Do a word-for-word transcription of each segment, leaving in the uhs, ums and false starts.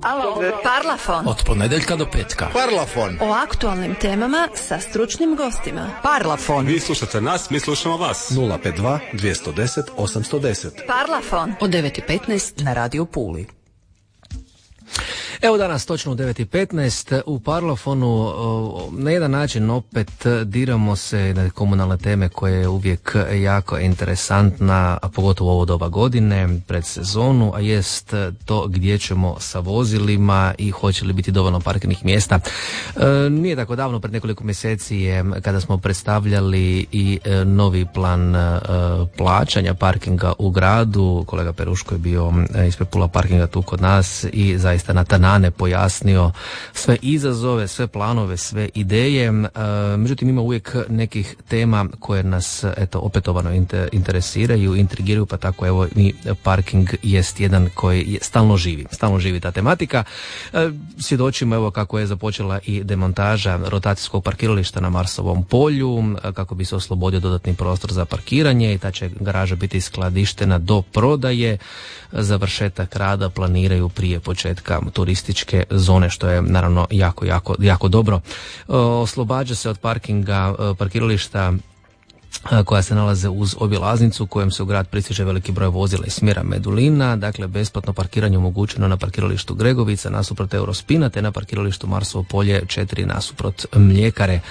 Parlafon. Od ponedjeljka do petka. Parlafon. O aktualnim temama sa stručnim gostima. Parlafon. Vi slušate nas, mi slušamo vas. nula pet dva dvjesto deset osamsto deset. Parlafon. Od devet i petnaest na Radio Puli. Evo danas točno u devet i petnaest u Parlafonu na jedan način opet diramo se na komunalne teme koje je uvijek jako interesantna, a pogotovo ovo doba godine pred sezonu, a jest to gdje ćemo sa vozilima i hoće li biti dovoljno parkirnih mjesta. Nije tako davno, pred nekoliko mjeseci je kada smo predstavljali i novi plan plaćanja parkinga u gradu. Kolega Peruško je bio ispred Pula parkinga tu kod nas i zaista na ta ne pojasnio sve izazove, sve planove, sve ideje. E, međutim, ima uvijek nekih tema koje nas eto opetovano interesiraju, intrigiraju, pa tako evo i parking jest jedan koji je stalno živi. Stalno živi ta tematika. E, svjedočimo evo kako je započela i demontaža rotacijskog parkirališta na Marsovom polju, kako bi se oslobodio dodatni prostor za parkiranje i ta će garaža biti skladištena do prodaje. Završetak rada planiraju prije početka turističke zone, što je naravno jako, jako, jako dobro. Oslobađa se od parkinga parkirališta koja se nalaze uz obilaznicu kojom se u grad pristiže veliki broj vozila iz smjera Medulina. Dakle, besplatno parkiranje omogućeno na parkiralištu Gregovica nasuprot Eurospina te na parkiralištu Marsovo polje četiri nasuprot Mljekare. E,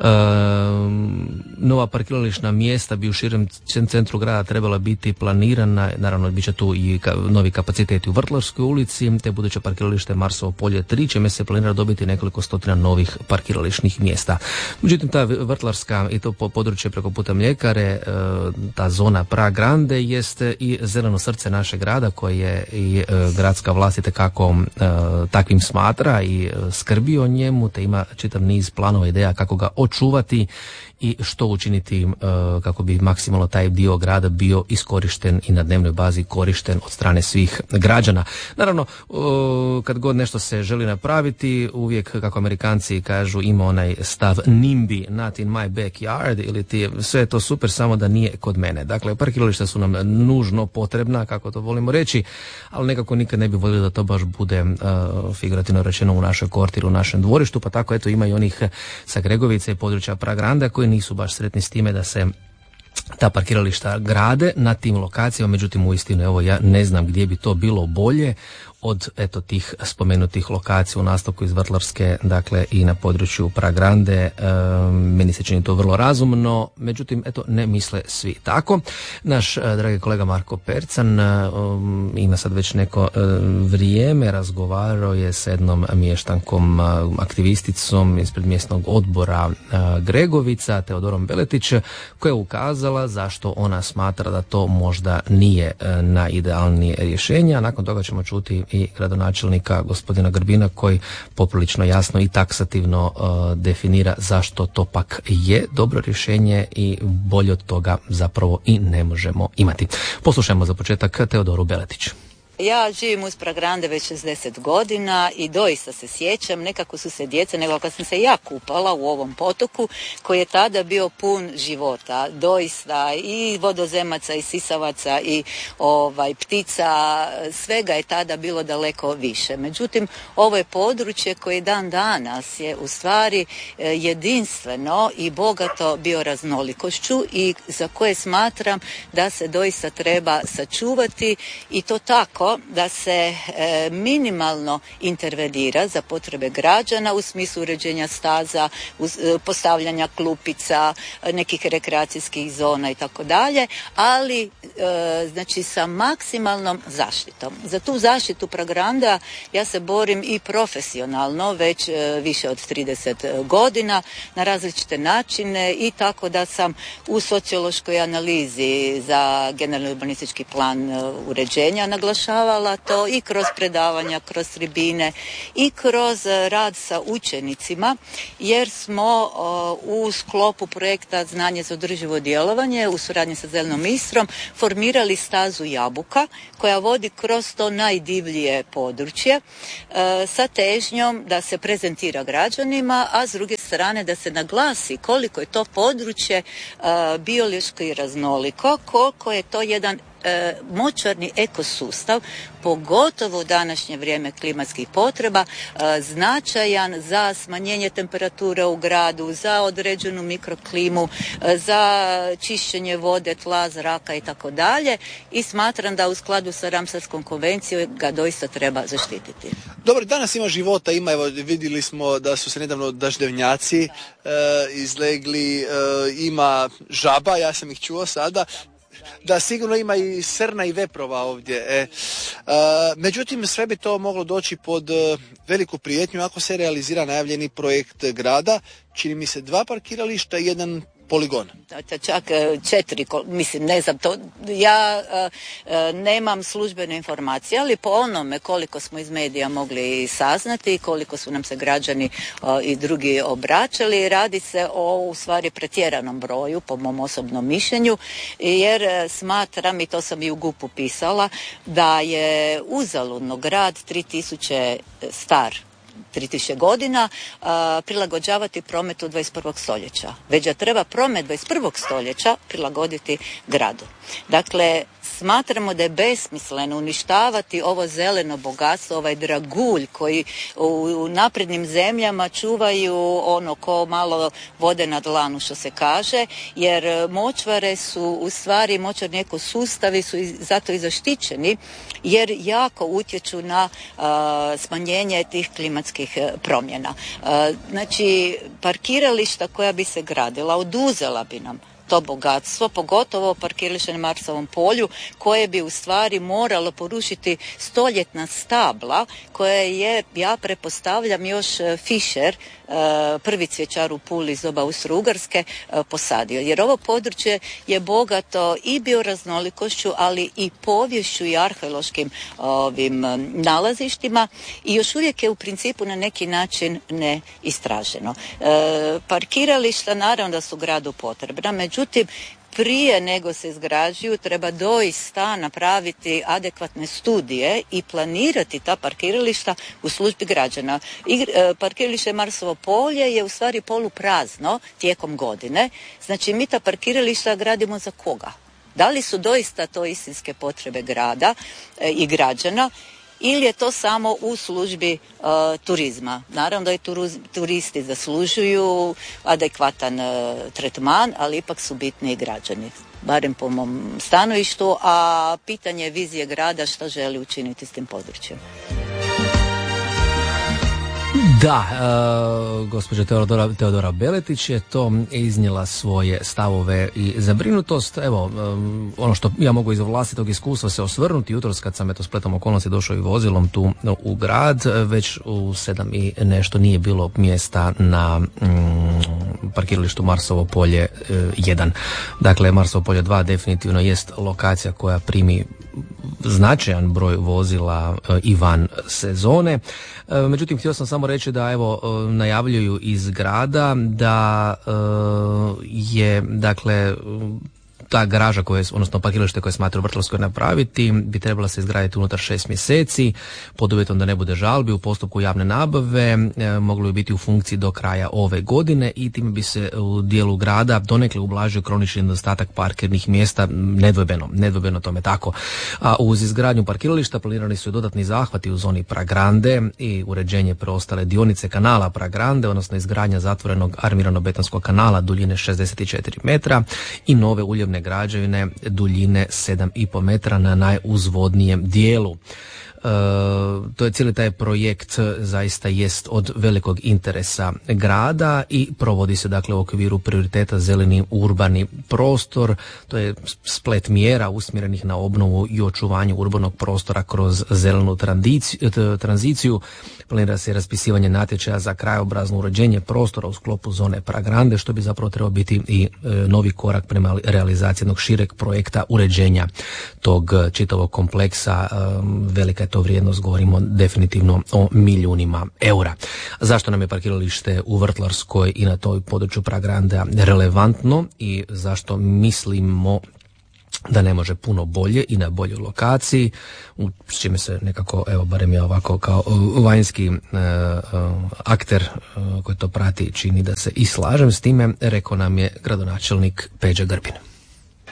nova parkirališna mjesta bi u širem centru grada trebala biti planirana. Naravno, bit će tu i ka, novi kapaciteti u Vrtlarskoj ulici te buduće parkiralište Marsovo polje tri, čime se planira dobiti nekoliko stotina novih parkirališnih mjesta. Međutim, ta Vrtlarska i to područje preko puta Mljekare, ta zona Pra Grande jeste i zeleno srce našeg grada koje je i gradska vlast itekako takvim smatra i skrbi o njemu, te ima čitav niz planova, ideja kako ga očuvati i što učiniti kako bi maksimalno taj dio grada bio iskorišten i na dnevnoj bazi korišten od strane svih građana. Naravno, kad god nešto se želi napraviti, uvijek, kako Amerikanci kažu, ima onaj stav NIMBY, not in my backyard, ili ti sve je to super, samo da nije kod mene. Dakle, parkirališta su nam nužno potrebna, kako to volimo reći, ali nekako nikad ne bi voljeli da to baš bude uh, figurativno rečeno u našoj kvartiru, u našem dvorištu, pa tako eto ima i onih sa Gregovice i područja Pra Grande koji nisu baš sretni s time da se ta parkirališta grade na tim lokacijama. Međutim, uistinu, evo, ja ne znam gdje bi to bilo bolje od eto tih spomenutih lokacija u nastavku iz Vrtlarske, dakle i na području Pra Grande. E, meni se čini to vrlo razumno, međutim, eto, ne misle svi tako. Naš e, dragi kolega Marko Percan e, ima sad već neko e, vrijeme, razgovarao je s jednom mještankom, e, aktivisticom ispred mjesnog odbora e, Gregovica, Teodorom Beletić, koja je ukazala zašto ona smatra da to možda nije e, najidealnije rješenje, a nakon toga ćemo čuti i gradonačelnika gospodina Grbina koji poprilično jasno i taksativno uh, definira zašto to pak je dobro rješenje i bolje od toga zapravo i ne možemo imati. Poslušajmo za početak Teodoru Beletić. Ja živim uz Pra Grande već šezdeset godina i doista se sjećam, nekako su se djeca, nego kad sam se ja kupala u ovom potoku koji je tada bio pun života, doista i vodozemaca i sisavaca i ovaj ptica, svega je tada bilo daleko više. Međutim, ovo je područje koje dan danas je u stvari jedinstveno i bogato bioraznolikošću i za koje smatram da se doista treba sačuvati i to tako da se e, minimalno intervenira za potrebe građana u smislu uređenja staza, uz, e, postavljanja klupica, nekih rekreacijskih zona i tako dalje, ali e, znači sa maksimalnom zaštitom. Za tu zaštitu Pra Granda ja se borim i profesionalno već e, više od trideset godina na različite načine i tako da sam u sociološkoj analizi za generalni urbanistički plan e, uređenja naglašavala to i kroz predavanja, kroz tribine i kroz rad sa učenicima, jer smo u sklopu projekta Znanje za održivo djelovanje u suradnji sa Zelenom Istrom formirali stazu Jabuka koja vodi kroz to najdivljije područje sa težnjom da se prezentira građanima, a s druge strane da se naglasi koliko je to područje biološki raznoliko, koliko je to jedan e, močvarni ekosustav, pogotovo u današnje vrijeme klimatskih potreba, e, značajan za smanjenje temperature u gradu, za određenu mikroklimu, e, za čišćenje vode, tla, zraka i tako dalje, i smatram da u skladu sa Ramsarskom konvencijom ga doista treba zaštititi. Dobro, danas ima života, ima, evo vidjeli smo da su se nedavno daždevnjaci e, izlegli, e, ima žaba, ja sam ih čuo sada, da sigurno ima i srna i veprova ovdje. E. E, međutim, sve bi to moglo doći pod e, veliku prijetnju ako se realizira najavljeni projekt grada, čini mi se dva parkirališta i jedan poligon. Čak četiri, mislim, ne znam, to, ja e, nemam službene informacije, ali po onome koliko smo iz medija mogli saznati i koliko su nam se građani e, i drugi obraćali, radi se o u stvari pretjeranom broju, po mom osobnom mišljenju, jer smatram, i to sam i u gupu pisala, da je uzaludno grad tri tisuće star tri tisuće godina a, prilagođavati prometu dvadeset prvog stoljeća. Već da treba promet dvadeset prvog stoljeća prilagoditi gradu. Dakle, smatramo da je besmisleno uništavati ovo zeleno bogatstvo, ovaj dragulj koji u, u naprednim zemljama čuvaju ono ko malo vode na dlanu, što se kaže, jer močvare su u stvari, močvarni ekosustavi su i, zato i zaštićeni, jer jako utječu na a, smanjenje tih klimatskih promjena. A, znači, parkirališta koja bi se gradila oduzela bi nam to bogatstvo, pogotovo parkiralište na Marsovom polju, koje bi u stvari moralo porušiti stoljetna stabla, koje je, ja pretpostavljam, još Fischer, prvi cvjećar u Puli iz doba Austro-Ugarske, posadio. Jer ovo područje je bogato i bioraznolikošću, ali i poviješću i arheološkim ovim nalazištima, i još uvijek je u principu na neki način neistraženo. E, parkirališta naravno da su gradu potrebna, međutim, prije nego se izgrađuju treba doista napraviti adekvatne studije i planirati ta parkirališta u službi građana. I, e, parkiralište Marsovo polje je u stvari poluprazno tijekom godine, znači mi ta parkirališta gradimo za koga? Da li su doista to istinske potrebe grada e, i građana, ili je to samo u službi uh, turizma? Naravno da i turuz, turisti zaslužuju adekvatan uh, tretman, ali ipak su bitni i građani, barem po mom stanovištu, a pitanje vizije grada šta želi učiniti s tim područjem. Da, e, gospođa Teodora, Teodora Beletić je to iznijela svoje stavove i zabrinutost. Evo, e, ono što ja mogu iz vlastitog iskustva se osvrnuti, jutros kad sam eto spletom okolnosti došao i vozilom tu u grad, već u sedam i nešto nije bilo mjesta na mm, parkiralištu Marsovo polje jedan. Dakle, Marsovo polje dva definitivno jest lokacija koja primi značajan broj vozila i van sezone. Međutim, htio sam samo reći da evo najavljuju iz grada da je dakle ta garaža koja je, odnosno parkiralište koje smatraju Vrtlarskoj napraviti, bi trebala se izgraditi unutar šest mjeseci, pod uvjetom da ne bude žalbi u postupku javne nabave, e, moglo bi biti u funkciji do kraja ove godine i time bi se u dijelu grada donekle ublažio kronični nedostatak parkirnih mjesta, nedvojbeno, nedvojbeno tome tako. A uz izgradnju parkirališta planirani su i dodatni zahvati u zoni Pragrande i uređenje preostale dionice kanala Pragrande, odnosno izgradnja zatvorenog armirano-betonskog kanala duljine šezdeset četiri metra i nove uljevne građevine duljine sedam i pol metra na najuzvodnijem dijelu. E, to je cijeli taj projekt zaista jest od velikog interesa grada i provodi se dakle u okviru prioriteta zeleni urbani prostor. To je splet mjera usmjerenih na obnovu i očuvanje urbanog prostora kroz zelenu tranziciju, tranziciju. Planira se raspisivanje natječaja za krajobrazno uređenje prostora u sklopu zone Pragrande, što bi zapravo trebao biti i e, novi korak prema realizaciji jednog šireg projekta uređenja tog čitavog kompleksa. E, velika je to vrijednost, govorimo definitivno o milijunima eura. Zašto nam je parkiralište u Vrtlarskoj i na toj području Pragrande relevantno i zašto mislimo da ne može puno bolje i na boljoj lokaciji, s čime se nekako, evo barem ja ovako kao vanjski uh, uh, akter uh, koji to prati čini da se i slažem s time, rekao nam je gradonačelnik Peđa Grbin.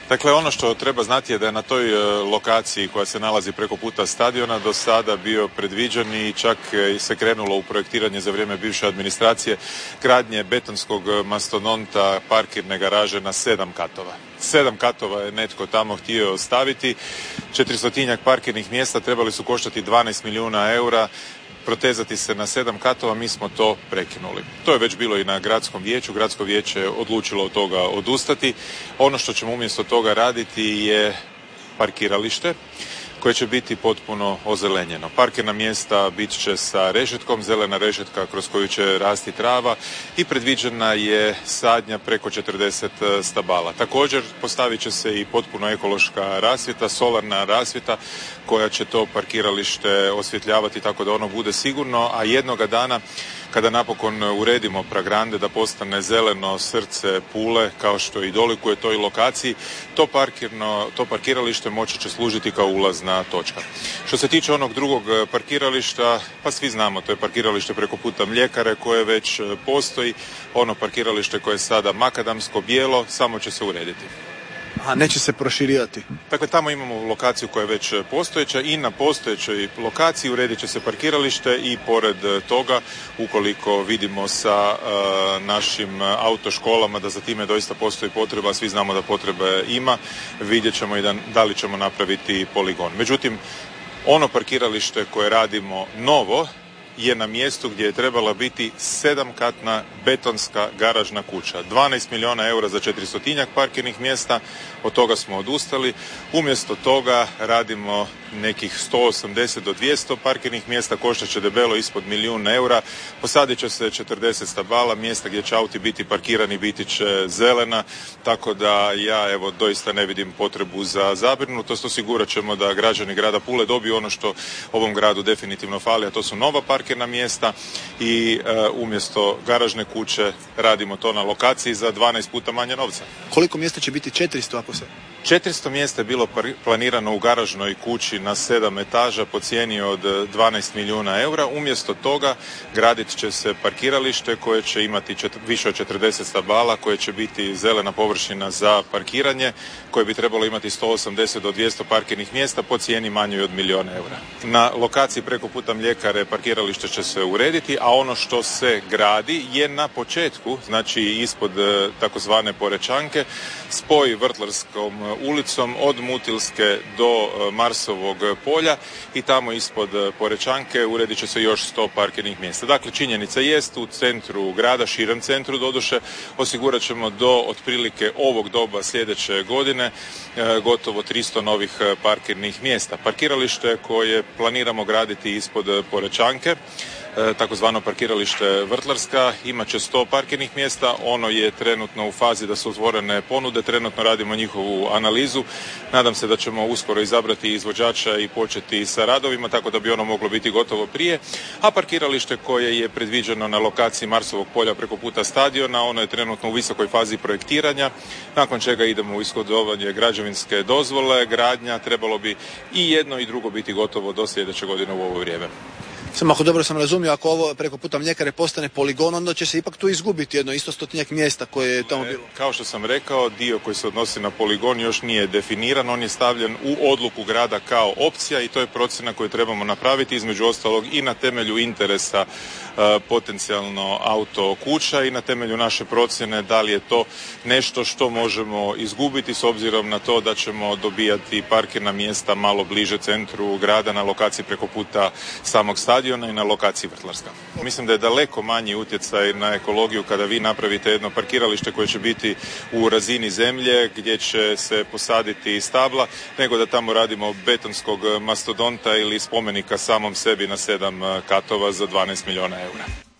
Dakle, ono što treba znati je da je na toj lokaciji koja se nalazi preko puta stadiona do sada bio predviđen i čak se krenulo u projektiranje za vrijeme bivše administracije gradnje betonskog mastodonta parkirne garaže na sedam katova. Sedam katova je netko tamo htio staviti, četristotinjak parkirnih mjesta trebali su koštati dvanaest milijuna eura, protezati se na sedam katova, mi smo to prekinuli. To je već bilo i na gradskom vijeću, gradsko vijeće je odlučilo od toga odustati. Ono što ćemo umjesto toga raditi je parkiralište koje će biti potpuno ozelenjeno. Parkirna mjesta bit će sa rešetkom, zelena rešetka kroz koju će rasti trava i predviđena je sadnja preko četrdeset stabala. Također postavit će se i potpuno ekološka rasvjeta, solarna rasvjeta koja će to parkiralište osvjetljavati tako da ono bude sigurno, a jednoga dana kada napokon uredimo Pragrande da postane zeleno srce Pule, kao što i dolikuje toj lokaciji, to, parkirno, to parkiralište moći će služiti kao ulazna točka. Što se tiče onog drugog parkirališta, pa svi znamo, to je parkiralište preko puta Mljekare koje već postoji, ono parkiralište koje je sada makadamsko bijelo, samo će se urediti. A neće se proširivati? Dakle, tamo imamo lokaciju koja je već postojeća i na postojećoj lokaciji uredit će se parkiralište i pored toga, ukoliko vidimo sa uh, našim autoškolama da za time doista postoji potreba, svi znamo da potrebe ima, vidjet ćemo i da, da li ćemo napraviti poligon. Međutim, ono parkiralište koje radimo novo je na mjestu gdje je trebala biti sedamkatna betonska garažna kuća. dvanaest milijuna eura za četristotinjak parkirnih mjesta, od toga smo odustali. Umjesto toga radimo nekih sto osamdeset do dvjesto parkirnih mjesta, koštat će debelo ispod milijun eura. Posadit će se četrdeset stabala, mjesta gdje će auti biti parkirani biti će zelena, tako da ja evo doista ne vidim potrebu za zabrinutost. Osigurat ćemo da građani grada Pule dobiju ono što ovom gradu definitivno fali, a to su nova parkirna mjesta i e, umjesto garažne kuće radimo to na lokaciji za dvanaest puta manje novca. Koliko mjesta će biti? četiristo ako se... četiristo mjesta je bilo planirano u garažnoj kući na sedam etaža po cijeni od dvanaest milijuna eura. Umjesto toga gradit će se parkiralište koje će imati čet- više od četrdeset stabala, koje će biti zelena površina za parkiranje, koje bi trebalo imati sto osamdeset do dvjesto parkirnih mjesta po cijeni manjoj od milijuna eura. Na lokaciji preko puta Mljekare parkiralište će se urediti, a ono što se gradi je na početku, znači ispod takozvane Porečanke, spoj Vrtlarskom ulicom od Mutilske do Marsovog polja i tamo ispod Porečanke uredit će se još sto parkirnih mjesta. Dakle, činjenica jest u centru grada, širem centru doduše, osigurat ćemo do otprilike ovog doba sljedeće godine gotovo tristo novih parkirnih mjesta. Parkiralište koje planiramo graditi ispod Porečanke, takozvano parkiralište Vrtlarska, imat će sto parkirnih mjesta, ono je trenutno u fazi da su otvorene ponude, trenutno radimo njihovu analizu, nadam se da ćemo uskoro izabrati izvođača i početi sa radovima, tako da bi ono moglo biti gotovo prije, a parkiralište koje je predviđeno na lokaciji Marsovog polja preko puta stadiona, ono je trenutno u visokoj fazi projektiranja, nakon čega idemo u ishodovanje građevinske dozvole, gradnja, trebalo bi i jedno i drugo biti gotovo do sljedeće godine u ovo vrijeme. Samo ako dobro sam razumio, ako ovo preko puta Mljekare postane poligon, onda će se ipak tu izgubiti jedno isto stotinjak mjesta koje je tamo bilo. Kao što sam rekao, dio koji se odnosi na poligon još nije definiran, on je stavljen u odluku grada kao opcija i to je procjena koju trebamo napraviti, između ostalog i na temelju interesa uh, potencijalno auto kuća i na temelju naše procjene da li je to nešto što možemo izgubiti s obzirom na to da ćemo dobijati parkirna mjesta malo bliže centru grada na lokaciji preko puta samog stadiona i na lokaciji Vrtlarska. Mislim da je daleko manji utjecaj na ekologiju kada vi napravite jedno parkiralište koje će biti u razini zemlje gdje će se posaditi stabla, nego da tamo radimo betonskog mastodonta ili spomenika samom sebi na sedam katova za dvanaest milijuna eura.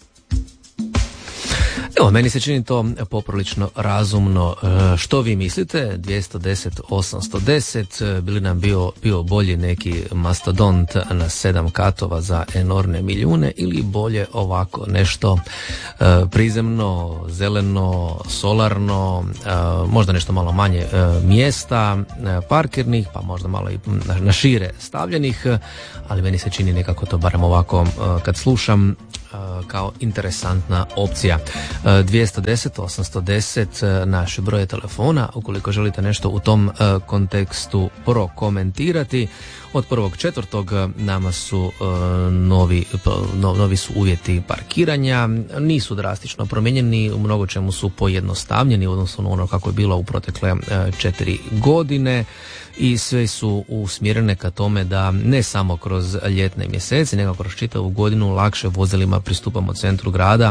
Evo, meni se čini to poprilično razumno. Što vi mislite? dvjesto deset osamsto deset, bili nam bio, bio bolji neki mastodont na sedam katova za enormne milijune ili bolje ovako nešto e, prizemno, zeleno, solarno, e, možda nešto malo manje e, mjesta e, parkirnih, pa možda malo i na, na šire stavljenih, ali meni se čini nekako to barem ovako e, kad slušam kao interesantna opcija. dvjesto deset osamsto deset naš broj telefona, ukoliko želite nešto u tom kontekstu prokomentirati. Od prvog četvrtog nama su novi, novi su uvjeti parkiranja, nisu drastično promijenjeni, u mnogo čemu su pojednostavljeni u odnosu na ono kako je bilo u protekle četiri godine. I sve su usmjerene ka tome da ne samo kroz ljetne mjeseci, nego kroz čitavu godinu lakše vozilima pristupamo centru grada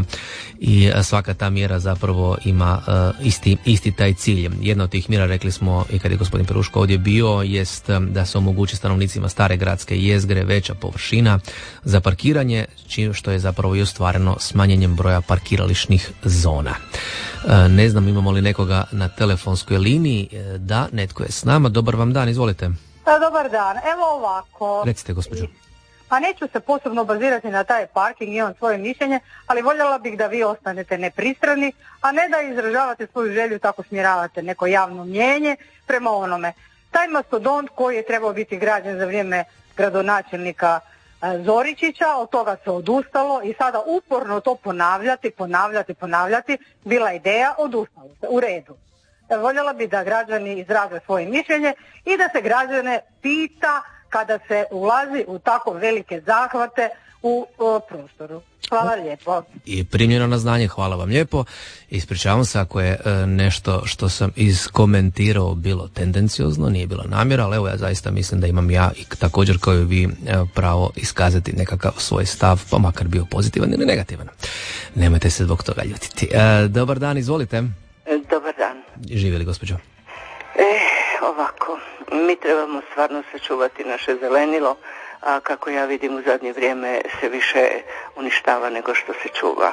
i svaka ta mjera zapravo ima uh, isti, isti taj cilj. Jedna od tih mjera, rekli smo i kad je gospodin Peruško ovdje bio, jest da se omogući stanovnicima stare gradske jezgre veća površina za parkiranje, čim što je zapravo i ostvareno smanjenjem broja parkirališnih zona. Uh, ne znam imamo li nekoga na telefonskoj liniji. Da, netko je s nama. Dobar vam dan, izvolite. Dobar dan, evo ovako. Recite, gospođo. Pa neću se posebno bazirati na taj parking, imam svoje mišljenje, ali voljela bih da vi ostanete nepristrani, a ne da izražavate svoju želju, tako smjeravate neko javno mnijenje prema onome. Taj mastodont koji je trebao biti građen za vrijeme gradonačelnika Zoričića, od toga se odustalo i sada uporno to ponavljati, ponavljati, ponavljati, bila ideja, odustalo se, u redu. Voljela bi da građani izraze svoje mišljenje i da se građane pita kada se ulazi u tako velike zahvate u o, prostoru. Hvala lijepo. I primljeno na znanje, hvala vam lijepo. Ispričavam se ako je e, nešto što sam iskomentirao bilo tendenciozno, nije bila namjera, ali evo ja zaista mislim da imam ja i također kao i vi e, pravo iskazati nekakav svoj stav, pa makar bio pozitivan ili negativan. Nemojte se zbog toga ljutiti. E, dobar dan, izvolite. Dobar dan. Živjeli, gospođo? E, ovako, mi trebamo stvarno sačuvati naše zelenilo, a kako ja vidim u zadnje vrijeme se više uništava nego što se čuva.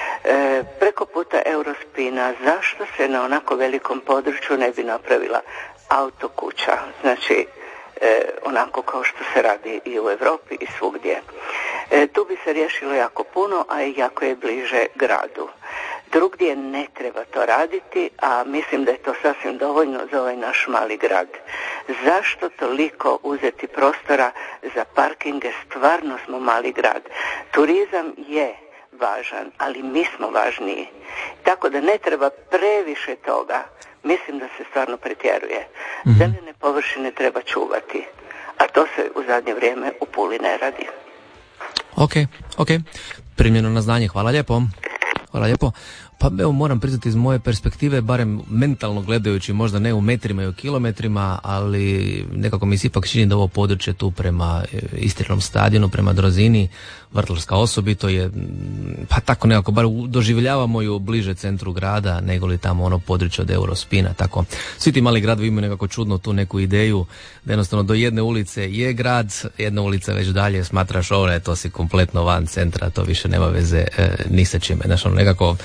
E, preko puta Eurospina, zašto se na onako velikom području ne bi napravila autokuća? Znači, e, onako kao što se radi i u Europi i svugdje. E, tu bi se riješilo jako puno, a i jako je bliže gradu. Drugdje ne treba to raditi, a mislim da je to sasvim dovoljno za ovaj naš mali grad. Zašto toliko uzeti prostora za parkinge? Stvarno smo mali grad. Turizam je važan, ali mi smo važniji. Tako da ne treba previše toga. Mislim da se stvarno pretjeruje. Mm-hmm. Zelene površine treba čuvati, a to se u zadnje vrijeme u Puli ne radi. Ok, ok. Primljeno na znanje, hvala lijepo. Hvala lijepo. Pa evo moram priznati iz moje perspektive, barem mentalno gledajući, možda ne u metrima i u kilometrima, ali nekako mi se ipak čini da ovo područje tu prema Istrinom stadionu, prema Drozini, Vrtlarska osobito je, pa tako nekako, bar doživljavamo ju bliže centru grada nego li tamo ono područje od Eurospina, tako. Svi ti mali gradovi imaju nekako čudno tu neku ideju da jednostavno do jedne ulice je grad, jedna ulica već dalje smatraš ovo, ne, to si kompletno van centra, to više nema veze e, ni sa čime, znaš, ono nekako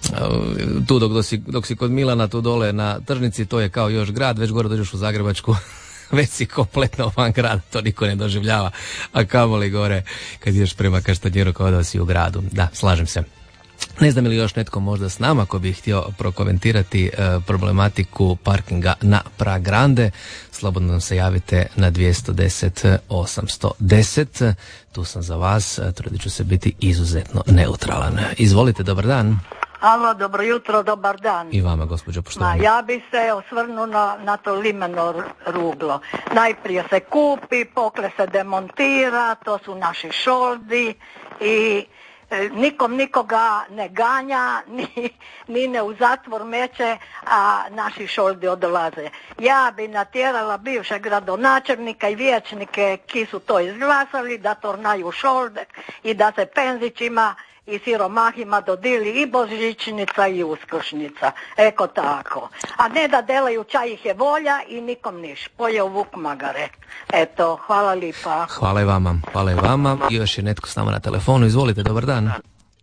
tu dok, dok, si, dok si kod Milana tu dole na tržnici, to je kao još grad, već gore dođeš u Zagrebačku već si kompletno van grada, to niko ne doživljava, a kamoli gore kad ideš prema Kaštanjeru kao da si u gradu. Da, slažem se. Ne znam ili još netko možda s nama ko bi htio prokomentirati e, problematiku parkinga na Pragrande, slobodno nam se javite na dvjesto deset osamsto deset. Tu sam za vas, trudit ću se biti izuzetno neutralan. Izvolite, dobar dan. Alo, dobro jutro, dobar dan. I vama, gospođo, poštovana. Ja bi se osvrnuo na, na to limeno ruglo. Najprije se kupi, pokle se demontira, to su naši šoldi i e, nikom nikoga ne ganja, ni, ni ne u zatvor meće, a naši šoldi odlaze. Ja bi natjerala bivšeg gradonačelnika i vijećnike ki su to izglasali da tornaju šolde i da se penzićima i siromahima dodili i božićnica i uskršnjica. Eko tako. A ne da delaju čaj ih je volja i nikom niš. Pojeo vuk magare. Eto, hvala lipa. Hvala i vama. Hvala i vama. I još je netko s nama na telefonu. Izvolite, dobar dan.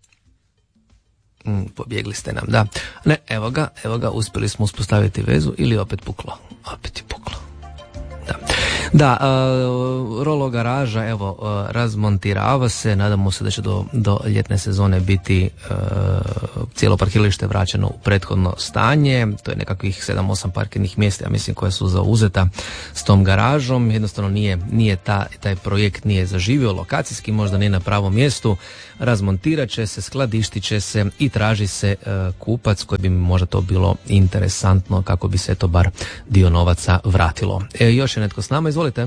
Mm, pobjegli ste nam, da. Ne, evo ga, evo ga, uspjeli smo uspostaviti vezu ili opet puklo. Opet je puklo. Da. Da, uh, rolo garaža, evo, uh, razmontirava se, nadamo se da će do, do ljetne sezone biti uh, cijelo parkiralište vraćeno u prethodno stanje. To je nekakvih sedam osam parkirnih mjesta, ja mislim, koja su zauzeta s tom garažom. Jednostavno nije, nije ta, taj projekt nije zaživio lokacijski, možda nije na pravom mjestu. Razmontirat će se, skladištit će se i traži se uh, kupac koji bi možda to bilo interesantno kako bi se to bar dio novaca vratilo. E, još je netko s nama, izvolite.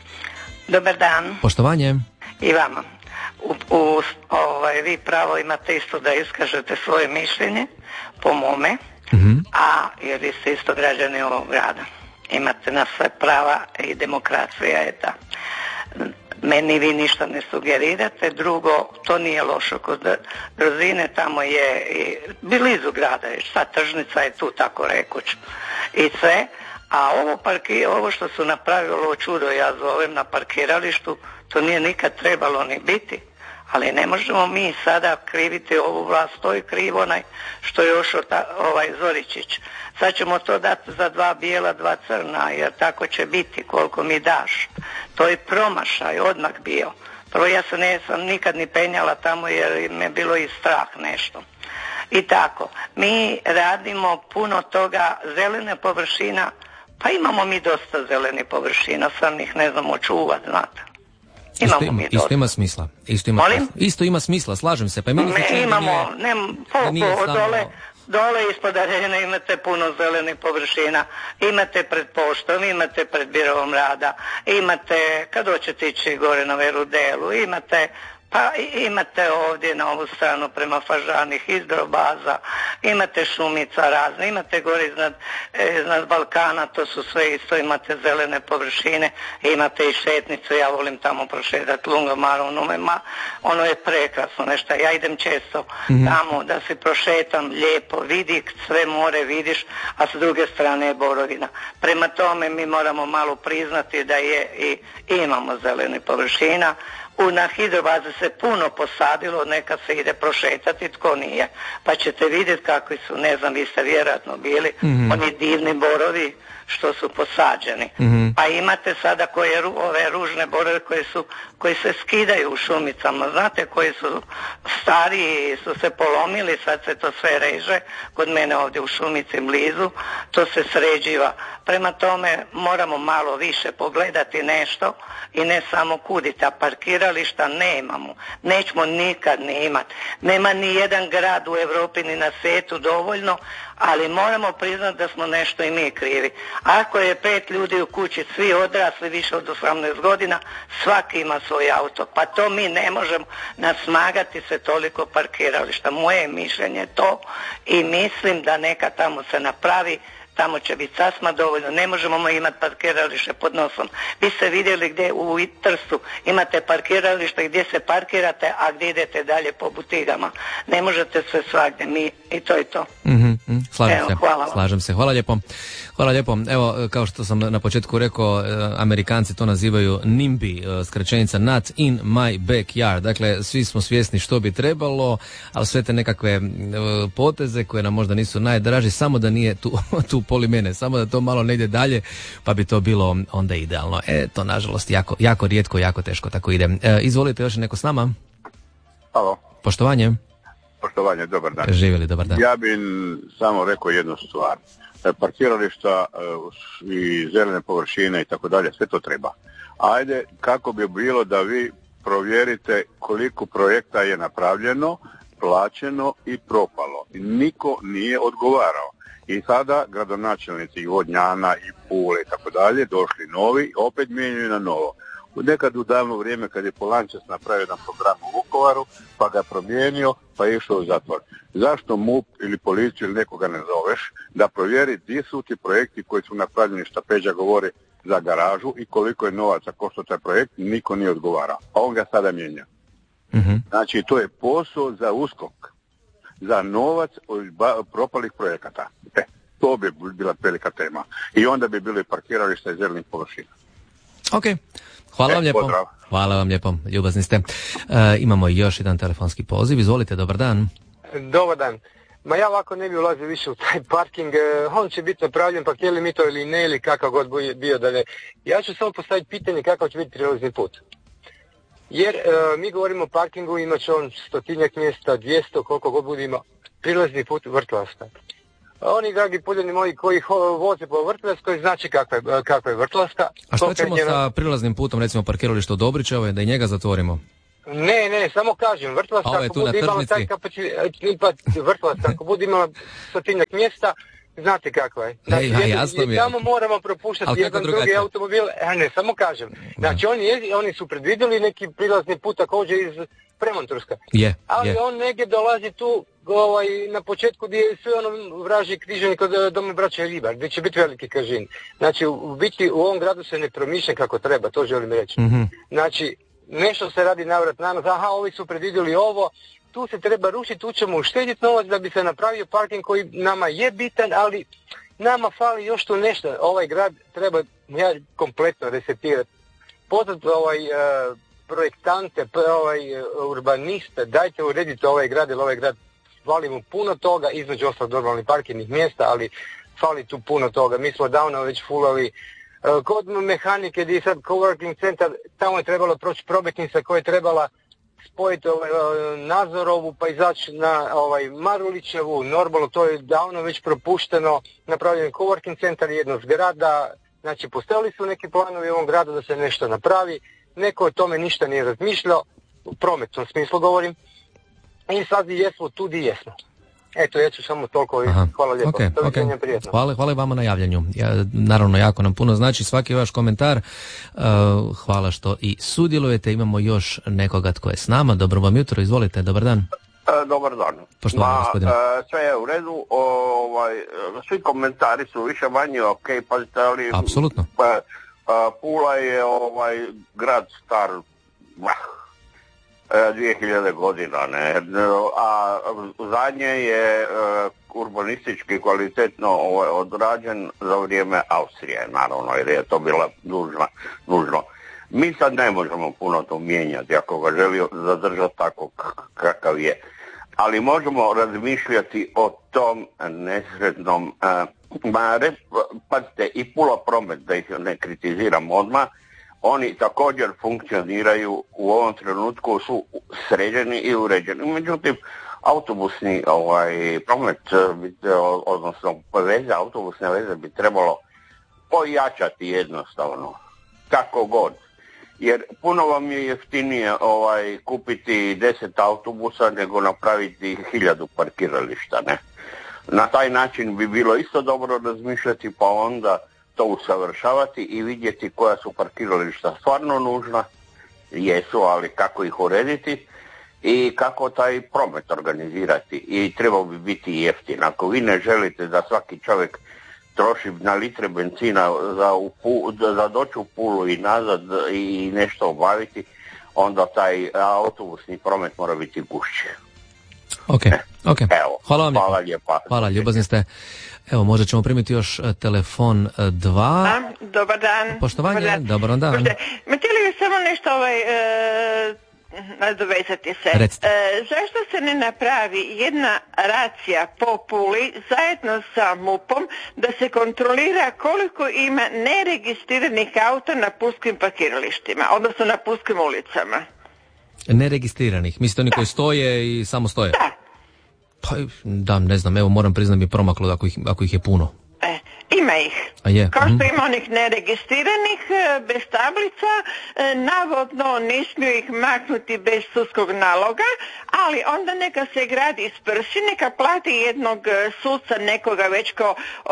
Dobar dan. Poštovanje. I vama. U, u, ovaj, vi pravo imate isto da iskažete svoje mišljenje, po mome, mm-hmm. a jer vi ste isto građani ovog grada. Imate na sve prava i demokracija je ta. Meni vi ništa ne sugerirate, drugo, to nije lošo kod brzine, tamo je i blizu grada, je, šta tržnica je tu, tako rekuć, i sve, a ovo, parki, ovo što su napravili, ovo čudo ja zovem na parkiralištu, to nije nikad trebalo ni biti, ali ne možemo mi sada kriviti ovu vlast, to je kriv onaj što je još ovaj Zoričić. Sad ćemo to dati za dva bijela, dva crna, jer tako će biti koliko mi daš. To je promašaj, odmah bio. Prvo ja se ne sam nikad ni penjala tamo jer me bilo i strah nešto. I tako, mi radimo puno toga, zelene površina, pa imamo mi dosta zelenih površina, sam ih ne znamo čuvat, znate. Isto ima, isto ima smisla. Isto ima, isto ima smisla, slažem se. Pa ne, imamo, ne, po, po, dole, dole ispod arene imate puno zelenih površina, imate pred poštom, imate pred birovom rada, imate, kad hoćete ići gore na Verudelu, imate, pa imate ovdje na ovu stranu prema Fažani hidrobaza, imate šumica razne, imate gore iznad, iznad Balkana, to su sve isto, imate zelene površine, imate i šetnicu, ja volim tamo prošetati Lungomaru, ma, ono je prekrasno nešto, ja idem često mm-hmm. tamo da se prošetam lijepo, vidi sve more vidiš, a s druge strane je borovina. Prema tome mi moramo malo priznati da je i imamo zelene površina. U na hidrobaze se puno posadilo, neka se ide prošetati, tko nije. Pa ćete vidjeti kakvi su, ne znam, vi ste vjerojatno bili, mm-hmm. oni divni borovi što su posađeni. Mm-hmm. Pa imate sada koje, ove ružne borove koje su, koji se skidaju u šumicama, znate, koji su stariji, su se polomili, sad se to sve reže, kod mene ovdje u šumici blizu, to se sređiva. Prema tome moramo malo više pogledati nešto i ne samo kuditi, a parkirališta nemamo, nećemo nikad ni imati. Nema ni jedan grad u Europi ni na svijetu dovoljno, ali moramo priznati da smo nešto i mi krivi. Ako je pet ljudi u kući, svi odrasli više od osamnaest godina, svaki ima svoj auto, pa to mi ne možemo nasmagati se toliko parkirališta. Moje mišljenje je to i mislim da neka tamo se napravi, tamo će biti sasma dovoljno, ne možemo imati parkiralište pod nosom. Vi ste vidjeli gdje u Trstu imate parkiralište gdje se parkirate, a gdje idete dalje po butigama. Ne možete sve svagdje, mi i to je to. Mm-hmm, slažem Evo, se, hvala slažem se, hvala lijepo. Hvala lijepo. Evo, kao što sam na početku rekao, Amerikanci to nazivaju NIMBY, skraćenica Not in my backyard. Dakle, svi smo svjesni što bi trebalo, ali sve te nekakve poteze koje nam možda nisu najdraži, samo da nije tu, tu poli mene, samo da to malo ne ide dalje, pa bi to bilo onda idealno. E, to nažalost jako, jako rijetko, jako teško tako ide. E, izvolite, još neko s nama? Halo. Poštovanje. Poštovanje, dobar dan. Živjeli, dobar dan. Ja bih samo rekao jednu stvar. Parkirališta i zelene površine i tako dalje, sve to treba. Ajde, kako bi bilo da vi provjerite koliko projekta je napravljeno, plaćeno i propalo. Niko nije odgovarao. I sada gradonačelnici i Vodnjana i Pule i tako dalje došli novi, opet mijenjaju na novo. Nekad u davno vrijeme kad je Polančec napravio jedan program u Vukovaru, pa ga promijenio, pa je išao u zatvor. Zašto M U P ili policiju ili nekoga ne zoveš da provjeri gdje su ti projekti koji su napravljeni, šta Peđa govori, za garažu i koliko je novaca koštao taj projekt, niko nije odgovarao. A on ga sada mijenja. Mm-hmm. Znači, to je posao za USKOK, za novac od propalih projekata. E, to bi bila velika tema. I onda bi bili parkirališta i zelenih površina. Ok, hvala vam e, lijepo. Pozdrav. Hvala vam lijepo, ljubazni ste. E, imamo još jedan telefonski poziv. Izvolite, dobar dan. Dobar dan. Ma ja ovako ne bi ulazio više u taj parking, on će biti napravljen, pa htjeli mi to ili ne, ili kakav god bio da ne. Ja ću samo postaviti pitanje kakav će biti prilazni put. Jer e, mi govorimo o parkingu, imat će on stotinjak mjesta, dvjesto, koliko god bude ima prilazni put Vrtlasta. A oni, dragi puljani moji, koji ho, voze po Vrtlaskoj, znači kakva je, kakva je Vrtlasta. A šta ćemo njena... sa prilaznim putom, recimo parkiralište u Dobrićevoj, da i njega zatvorimo? Ne, ne, samo kažem, Vrtlasta ako bude imala taj kapacitet, Vrtlasta ako bude imala stotinjak mjesta, znate kakva je. Znači, Ej, ja, jasno mi je. Tamo moramo propuštati jedan drugi automobil, a ne, samo kažem. Znači, oni, je, oni su predvidjeli neki prilazni put također iz Premonturska. Je, ali je. on negdje dolazi tu ovaj, na početku gdje je sve ono vraži križanje kod Dome braće Ribar, gdje će biti veliki kažin. Znači, u biti u ovom gradu se ne promišlja kako treba, to želim reći. Mm-hmm. Znači, nešto se radi navrat na nas, aha, ovi su predvidjeli ovo, tu se treba rušiti, tu ćemo uštediti novac da bi se napravio parking koji nama je bitan, ali nama fali još tu nešto. Ovaj grad treba ja, kompletno resetirati. Pozvati ovaj, uh, projektante, ovaj, uh, urbaniste, dajte uredite ovaj grad, jer ovaj grad fali mu puno toga, između ostalog normalnih parkirnih mjesta, ali fali tu puno toga. Mi smo davno već fulali uh, kod mehanike gdje je sad coworking centar, tamo je trebalo proći prometnica koja je trebala spojiti ovaj, Nazorovu pa izaći na ovaj, Marulićevu, normalno to je davno već propušteno, napravljen coworking centar, jedna zgrada, znači postavili su neki planovi u ovom gradu da se nešto napravi, neko o tome ništa nije razmišljao, u prometnom smislu govorim, i sad i jesmo tu di jesmo. Eto, ja ću samo toliko i hvala lijepo. Okay, okay. Prijetno. Hvala, hvala vama na javljanju. Ja, naravno, jako nam puno znači svaki vaš komentar. Uh, hvala što i sudjelujete. Imamo još nekoga tko je s nama. Dobro vam jutro, izvolite, dobar dan. E, dobar dan. Poštovani gospodine. E, sve je u redu. O, ovaj, svi komentari su više manje ok, pazite, ali... Apsolutno. Pa, a, Pula je ovaj grad star... dvije hiljade godina, ne, a zadnje je uh, urbanistički kvalitetno ovaj, odrađen za vrijeme Austrije, naravno, jer je to bila nužna, nužno. Mi sad ne možemo puno to mijenjati, ako ga želio zadržati tako kakav je, ali možemo razmišljati o tom nesretnom, uh, ma, res, pazite, i Pula Promet, da ih ne kritiziram odmah, oni također funkcioniraju u ovom trenutku, su sređeni i uređeni. Međutim, autobusni ovaj, promet, odnosno veze, autobusne veze bi trebalo pojačati jednostavno, kako god. Jer puno vam je jeftinije ovaj, kupiti deset autobusa nego napraviti hiljadu parkirališta, ne? Na taj način bi bilo isto dobro razmišljati, pa onda to usavršavati i vidjeti koja su parkirališta stvarno nužna, jesu, ali kako ih urediti i kako taj promet organizirati. I trebao bi biti jeftin. Ako vi ne želite da svaki čovjek troši na litre benzina za, upu, za doći u Pulu i nazad i nešto obaviti, onda taj autobusni promet mora biti gušći. Ok, ok. Evo, hvala vam hvala lijepa. Hvala, ljubazni ste. Evo, možda ćemo primiti još telefon dva. A, dobar dan. Poštovanje, dobar dan. Dobar dan. Ma htjeli bi samo nešto ovaj, e, nadovezati se. E, zašto se ne napravi jedna racija po Puli zajedno sa MUP-om da se kontrolira koliko ima neregistriranih auta na pulskim parkiralištima, odnosno na pulskim ulicama? Neregistriranih? Mislite oni koji stoje i samo stoje? Da. Pa, da, ne znam, evo moram priznati mi promaklo ako ih, ako ih je puno. E, ima ih. A je. Kao što ima onih neregistriranih, bez tablica, navodno ne smiju ih maknuti bez sudskog naloga, ali onda neka se gradi iz prsi, neka plati jednog suca, nekoga već ko e,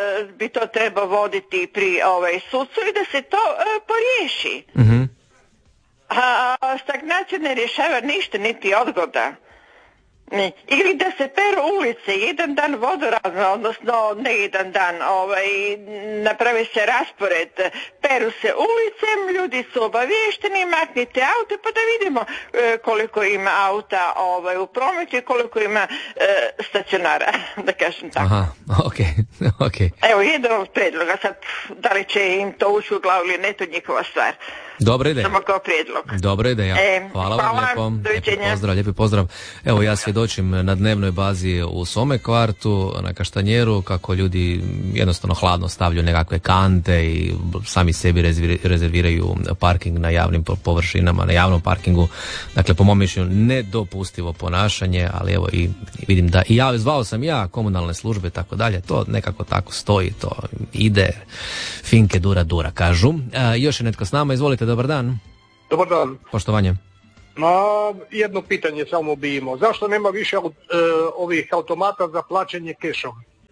bi to trebao voditi pri ovaj, sucu i da se to e, poriješi. Mm-hmm. A stagnacija ne rješava ništa, niti odgoda. Ili da se peru ulice, jedan dan vodoravno, odnosno ne jedan dan, ovaj, napravi se raspored, peru se ulice, ljudi su obaviješteni, maknite aute pa da vidimo e, koliko ima auta ovaj, u prometu i koliko ima e, stacionara, da kažem tako. Aha, ok, ok. Evo, jedan od predloga, sad da li će im to ući u glavu ili ne, to je njihova stvar. Dobra ideja. Samo kao prijedlog. Dobra ideja. E, hvala vam hvala, lijepo. doviđenja. Lijepi pozdrav, lijepi pozdrav. Evo ja svjedočim na dnevnoj bazi u svome kvartu, na Kaštanjeru, kako ljudi jednostavno hladno stavljaju nekakve kante i sami sebi rezerviraju parking na javnim površinama, na javnom parkingu. Dakle, po mom mišljenju nedopustivo ponašanje, ali evo i vidim da i ja, zvao sam ja komunalne službe i tako dalje, to nekako tako stoji, to ide finke dura dura, kažu. E, još je netko s nama, izvolite, dobar dan. Dobar dan. Poštovanje. Na jedno pitanje samo bi imao. Zašto nema više e, ovih automata za plaćanje kešom?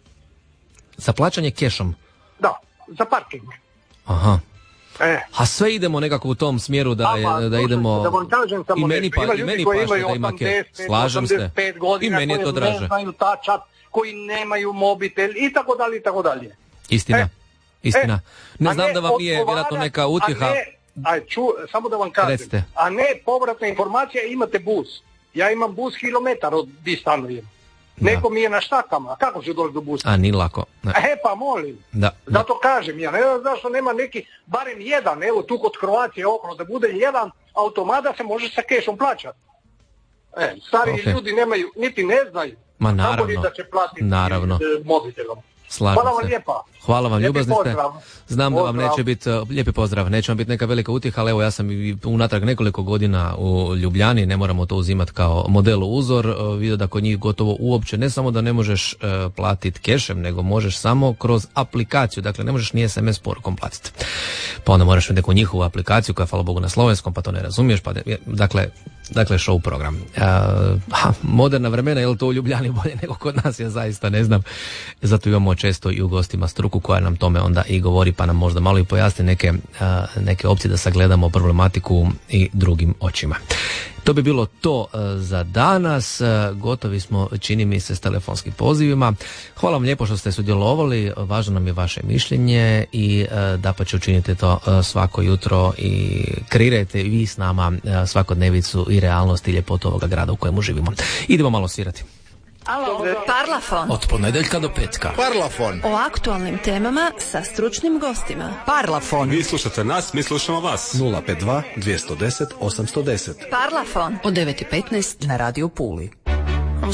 Za plaćanje kešom? Da, za parking. Aha. E. A sve idemo nekako u tom smjeru da, Ama, je, da idemo... Da vam kažem samo i meni, pa, i meni paše da ima keš. Slažem se. I meni je to draže. Ne znaju tačat, koji nemaju mobitel i tako dalje i tako dalje. Istina. E. Istina. E. Ne A znam ne da vam nije vjerojatno neka utjeha. Aj, ču, samo da vam kažem, Recite. a ne povratna informacija, imate bus. Ja imam bus kilometar od di stanujem. Neko mi je na štakama, a kako ću doći do busa? A, nije lako. Ne. E pa molim, Da. zato kažem, ja ne znam zašto nema neki, barem jedan, evo tu kod Croacije okolo, da bude jedan automat da se može sa kešom plaćati. E, stari Okay. ljudi nemaju, niti ne znaju, Ma kako naravno. li da će platiti Naravno. e, mobitelom. Slažem Hvala vam se. lijepa. Hvala vam, Lijepi ljubazni ste. pozdrav. Znam da vam Pozdrav. neće biti, lijepi pozdrav, neće vam biti neka velika utjeha, ali evo ja sam i unatrag nekoliko godina u Ljubljani, ne moramo to uzimati kao model uzor, e, vidio da kod njih gotovo uopće, ne samo da ne možeš e, platiti kešem, nego možeš samo kroz aplikaciju, dakle ne možeš ni es em es porukom platiti. Pa onda moraš neku njihovu aplikaciju koja je, hvala Bogu, na slovenskom, pa to ne razumiješ, pa ne- dakle, dakle show program. E, ha, moderna vremena, je li to u Ljubljani bolje nego kod nas, ja zaista ne znam. Zato imamo često i u gostima struku koja nam tome onda i govori, pa nam možda malo i pojasni neke, a, neke opcije da sagledamo problematiku i drugim očima. To bi bilo to a, za danas. A, gotovi smo, čini mi se, s telefonskim pozivima. Hvala vam lijepo što ste sudjelovali. Važno nam je vaše mišljenje i a, dapače učinite to a, svako jutro i kreirajte vi s nama a, svakodnevicu i realnost i ljepotu ovoga grada u kojemu živimo. Idemo malo svirati. Alo, Parlafon. Od ponedjeljka do petka. Parlafon. O aktualnim temama sa stručnim gostima. Parlafon. Vi slušate nas, mi slušamo vas. nula pet dva dvjesto deset osamsto deset. Parlafon. Od devet i petnaest na Radio Puli.